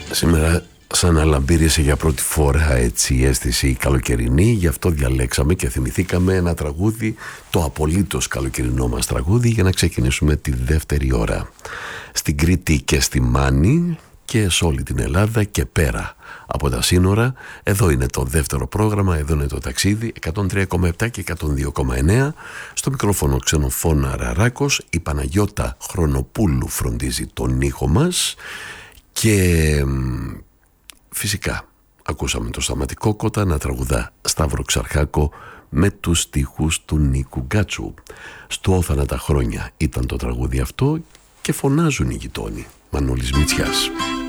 Σήμερα σαν να λαμπύρισε για πρώτη φορά έτσι η αίσθηση καλοκαιρινή, γι' αυτό διαλέξαμε και θυμηθήκαμε ένα τραγούδι, το απολύτως καλοκαιρινό μας τραγούδι, για να ξεκινήσουμε τη δεύτερη ώρα. Στην Κρήτη και στη Μάνη και σε όλη την Ελλάδα και πέρα από τα σύνορα, εδώ είναι το δεύτερο πρόγραμμα, εδώ είναι το ταξίδι 103,7 και 102,9. Στο μικρόφωνο Ξενοφώνα Ραράκος, η Παναγιώτα Χρονοπούλου φροντίζει τον ήχο μας και φυσικά ακούσαμε το Σταματικό Κότα να τραγουδά Σταύρο Ξαρχάκο με τους στίχους του Νίκου Γκάτσου. Στο Όθανα τα χρόνια ήταν το τραγούδι αυτό και φωνάζουν οι γειτόνοι. Μανώλης Μητσιάς.